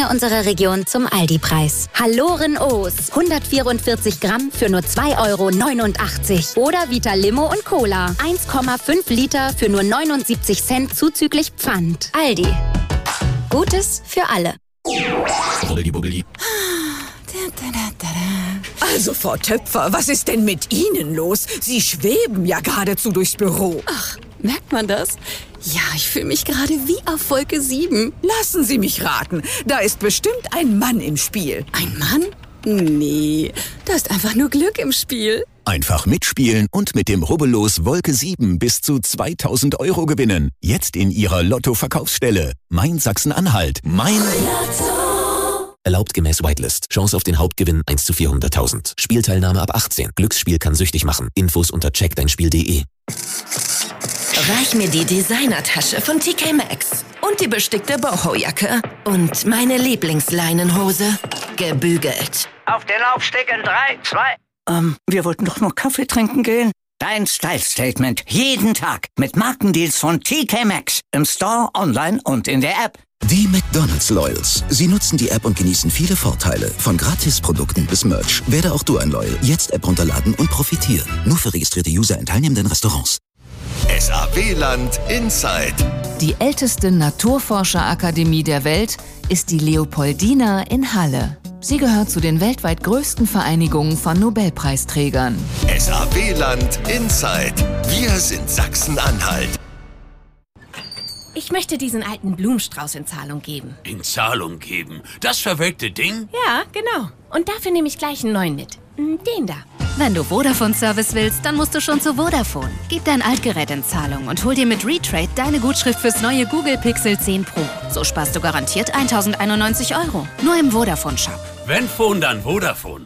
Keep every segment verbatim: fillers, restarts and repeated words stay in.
Dinge unserer Region zum Aldi-Preis. Halloren O's, hundertvierundvierzig Gramm für nur zwei Euro neunundachtzig. Oder Vita Limo und Cola, eins Komma fünf Liter für nur neunundsiebzig Cent zuzüglich Pfand. Aldi. Gutes für alle. Also, Frau Töpfer, was ist denn mit Ihnen los? Sie schweben ja geradezu durchs Büro. Ach, merkt man das? Ja, ich fühle mich gerade wie auf Wolke sieben. Lassen Sie mich raten, da ist bestimmt ein Mann im Spiel. Ein Mann? Nee, da ist einfach nur Glück im Spiel. Einfach mitspielen und mit dem Rubbellos Wolke sieben bis zu zweitausend Euro gewinnen. Jetzt in Ihrer Lotto-Verkaufsstelle. Mein Sachsen-Anhalt. Mein Lotto. Erlaubt gemäß Whitelist. Chance auf den Hauptgewinn eins zu vierhunderttausend. Spielteilnahme ab achtzehn. Glücksspiel kann süchtig machen. Infos unter check dein spiel punkt de. Reich mir die Designertasche von T K Maxx. Und die bestickte Boho-Jacke. Und meine Lieblingsleinenhose. Gebügelt. Auf den Laufsteg in drei, zwei... Ähm, wir wollten doch nur Kaffee trinken gehen. Dein Style-Statement. Jeden Tag. Mit Markendeals von T K Maxx. Im Store, online und in der App. Die McDonald's Loyals. Sie nutzen die App und genießen viele Vorteile. Von Gratisprodukten bis Merch. Werde auch du ein Loyal. Jetzt App runterladen und profitieren. Nur für registrierte User in teilnehmenden Restaurants. S A W-Land Inside. Die älteste Naturforscherakademie der Welt ist die Leopoldina in Halle. Sie gehört zu den weltweit größten Vereinigungen von Nobelpreisträgern. S A W-Land Inside. Wir sind Sachsen-Anhalt. Ich möchte diesen alten Blumenstrauß in Zahlung geben. In Zahlung geben? Das verwelkte Ding? Ja, genau. Und dafür nehme ich gleich einen neuen mit. Den da. Wenn du Vodafone-Service willst, dann musst du schon zu Vodafone. Gib dein Altgerät in Zahlung und hol dir mit Retrade deine Gutschrift fürs neue Google Pixel zehn Pro. So sparst du garantiert eintausendeinundneunzig Euro. Nur im Vodafone-Shop. Wenn Phone, dann Vodafone.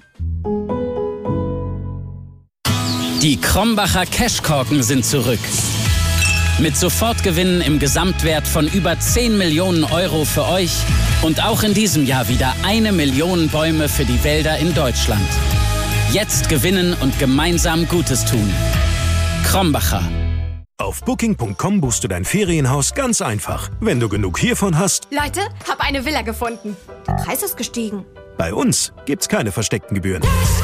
Die Krombacher Cashkorken sind zurück. Mit Sofortgewinnen im Gesamtwert von über zehn Millionen Euro für euch und auch in diesem Jahr wieder eine Million Bäume für die Wälder in Deutschland. Jetzt gewinnen und gemeinsam Gutes tun. Krombacher. Auf booking punkt com buchst du dein Ferienhaus ganz einfach. Wenn du genug hiervon hast... Leute, hab eine Villa gefunden. Der Preis ist gestiegen. Bei uns gibt's keine versteckten Gebühren.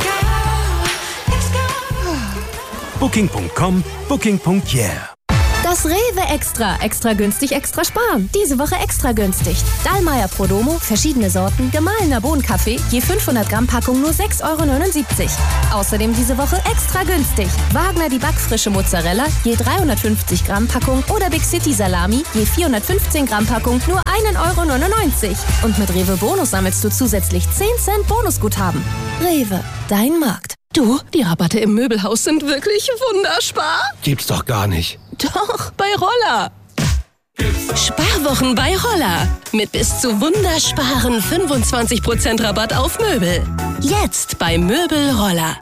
booking punkt com, booking punkt yeah. Das Rewe Extra. Extra günstig, extra sparen. Diese Woche extra günstig. Dallmayr Prodomo, verschiedene Sorten, gemahlener Bohnenkaffee, je fünfhundert Gramm Packung nur sechs Euro neunundsiebzig. Außerdem diese Woche extra günstig. Wagner die backfrische Mozzarella, je dreihundertfünfzig Gramm Packung oder Big City Salami, je vierhundertfünfzehn Gramm Packung nur ein Euro neunundneunzig. Und mit Rewe Bonus sammelst du zusätzlich zehn Cent Bonusguthaben. Rewe, dein Markt. Du, die Rabatte im Möbelhaus sind wirklich wunderspar. Gibt's doch gar nicht. Doch, bei Roller. Sparwochen bei Roller. Mit bis zu wundersparen fünfundzwanzig Prozent Rabatt auf Möbel. Jetzt bei Möbel Roller.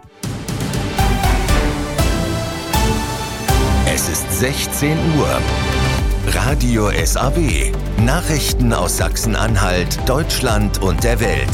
Es ist sechzehn Uhr. Radio S A W. Nachrichten aus Sachsen-Anhalt, Deutschland und der Welt.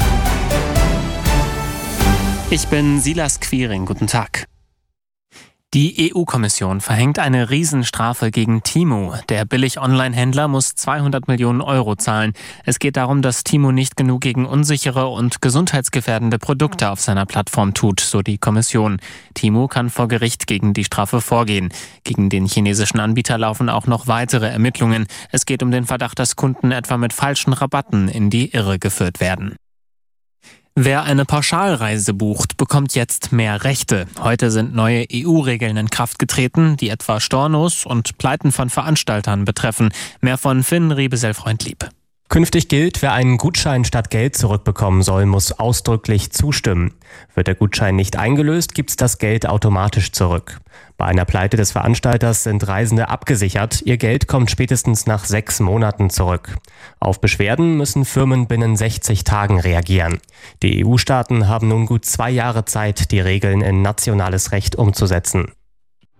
Ich bin Silas Quiring. Guten Tag. Die E U-Kommission verhängt eine Riesenstrafe gegen Temu. Der Billig-Online-Händler muss zweihundert Millionen Euro zahlen. Es geht darum, dass Temu nicht genug gegen unsichere und gesundheitsgefährdende Produkte auf seiner Plattform tut, so die Kommission. Temu kann vor Gericht gegen die Strafe vorgehen. Gegen den chinesischen Anbieter laufen auch noch weitere Ermittlungen. Es geht um den Verdacht, dass Kunden etwa mit falschen Rabatten in die Irre geführt werden. Wer eine Pauschalreise bucht, bekommt jetzt mehr Rechte. Heute sind neue E U-Regeln in Kraft getreten, die etwa Stornos und Pleiten von Veranstaltern betreffen. Mehr von Finn Riebesell-Freundlieb. Künftig gilt, wer einen Gutschein statt Geld zurückbekommen soll, muss ausdrücklich zustimmen. Wird der Gutschein nicht eingelöst, gibt's das Geld automatisch zurück. Bei einer Pleite des Veranstalters sind Reisende abgesichert. Ihr Geld kommt spätestens nach sechs Monaten zurück. Auf Beschwerden müssen Firmen binnen sechzig Tagen reagieren. Die E U-Staaten haben nun gut zwei Jahre Zeit, die Regeln in nationales Recht umzusetzen.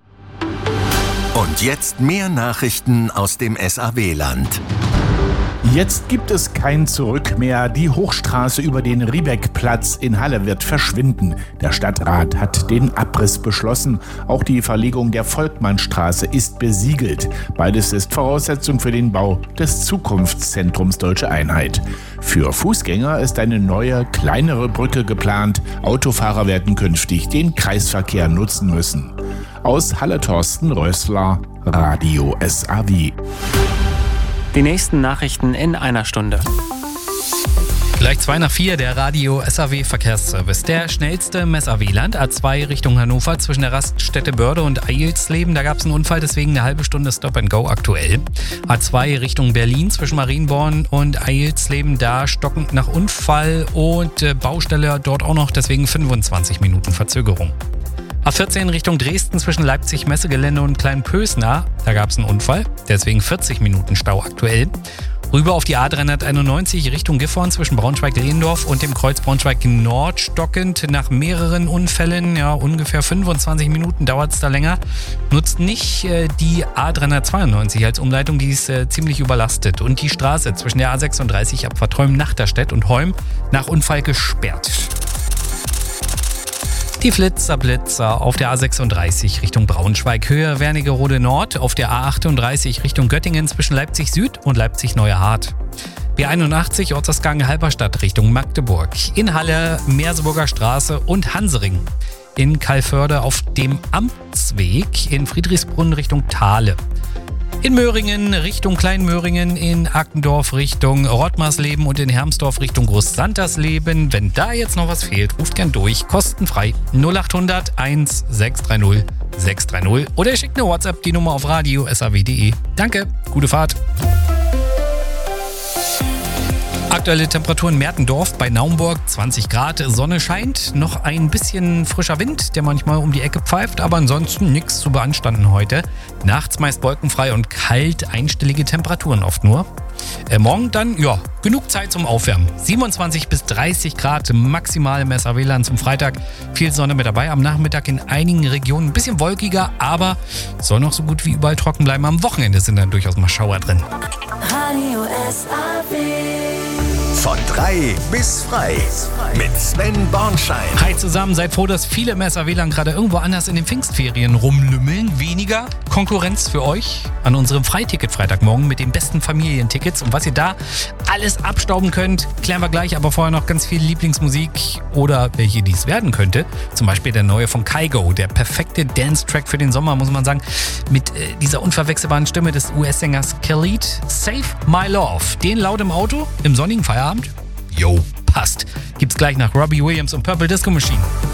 Und jetzt mehr Nachrichten aus dem S A W-Land. Jetzt gibt es kein Zurück mehr. Die Hochstraße über den Riebeckplatz in Halle wird verschwinden. Der Stadtrat hat den Abriss beschlossen. Auch die Verlegung der Volkmannstraße ist besiegelt. Beides ist Voraussetzung für den Bau des Zukunftszentrums Deutsche Einheit. Für Fußgänger ist eine neue, kleinere Brücke geplant. Autofahrer werden künftig den Kreisverkehr nutzen müssen. Aus Halle Thorsten Rössler, Radio S A W. Die nächsten Nachrichten in einer Stunde. Gleich zwei nach vier, der Radio S A W Verkehrsservice. Der schnellste im S A W-Land, A zwei Richtung Hannover, zwischen der Raststätte Börde und Eilsleben. Da gab es einen Unfall, deswegen eine halbe Stunde Stop and Go aktuell. A zwei Richtung Berlin, zwischen Marienborn und Eilsleben, da stockend nach Unfall und äh, Baustelle dort auch noch, deswegen fünfundzwanzig Minuten Verzögerung. A vierzehn Richtung Dresden, zwischen Leipzig Messegelände und Kleinpösna, da gab es einen Unfall, deswegen vierzig Minuten Stau aktuell. Rüber auf die A dreihunderteinundneunzig Richtung Gifhorn, zwischen Braunschweig-Lehendorf und dem Kreuz Braunschweig-Nord stockend nach mehreren Unfällen. Ja, ungefähr fünfundzwanzig Minuten dauert es da länger. Nutzt nicht äh, die A dreihundertzweiundneunzig als Umleitung, die ist äh, ziemlich überlastet. Und die Straße zwischen der A sechsunddreißig ab Verträum-Nachterstedt und Holm nach Unfall gesperrt. Die Flitzer-Blitzer auf der A sechsunddreißig Richtung Braunschweig, Höhe Wernigerode Nord, auf der A achtunddreißig Richtung Göttingen zwischen Leipzig Süd und Leipzig Neuerhardt. B einundachtzig Ortsausgang Halberstadt Richtung Magdeburg, in Halle Merseburger Straße und Hansering. In Calvörde auf dem Amtsweg, in Friedrichsbrunn Richtung Thale. In Möhringen Richtung Kleinmöhringen, in Ackendorf Richtung Rottmarsleben und in Hermsdorf Richtung Großsantersleben. Wenn da jetzt noch was fehlt, ruft gern durch, kostenfrei null achthundert eins sechs drei null sechs drei null oder ihr schickt eine WhatsApp, die Nummer auf radio s a w punkt d e. Danke, gute Fahrt. Aktuelle Temperatur in Mertendorf bei Naumburg, zwanzig Grad, Sonne scheint, noch ein bisschen frischer Wind, der manchmal um die Ecke pfeift, aber ansonsten nichts zu beanstanden heute. Nachts meist wolkenfrei und kalt, einstellige Temperaturen oft nur. Äh, morgen dann, ja, genug Zeit zum Aufwärmen. siebenundzwanzig bis dreißig Grad maximal im S A W-Land zum Freitag. Viel Sonne mit dabei, am Nachmittag in einigen Regionen ein bisschen wolkiger, aber soll noch so gut wie überall trocken bleiben. Am Wochenende sind dann durchaus mal Schauer drin. Radio S A W. Von drei bis frei mit Sven Bornschein. Hi zusammen, seid froh, dass viele im S A W-Land gerade irgendwo anders in den Pfingstferien rumlümmeln. Weniger Konkurrenz für euch an unserem Freiticket Freitagmorgen mit den besten Familientickets. Und was ihr da alles abstauben könnt, klären wir gleich. Aber vorher noch ganz viel Lieblingsmusik oder welche dies werden könnte. Zum Beispiel der neue von Kygo, der perfekte Dance-Track für den Sommer, muss man sagen. Mit äh, dieser unverwechselbaren Stimme des U S-Sängers Khalid. Save My Love. Den laut im Auto, im sonnigen Feierabend. Jo, passt. Gibt's gleich nach Robbie Williams und Purple Disco Machine.